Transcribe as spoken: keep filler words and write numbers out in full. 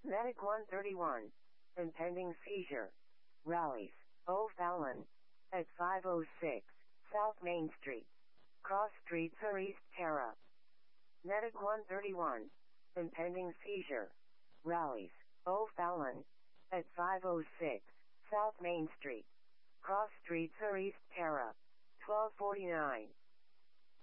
Medic one thirty-one. Impending seizure. Rallies. O'Fallon. At five oh six. South Main Street. Cross Streets or East Terra. Medic one thirty-one. Impending seizure. Rallies. O'Fallon. At five oh six. South Main Street. Cross Streets or East Terra. twelve forty-nine.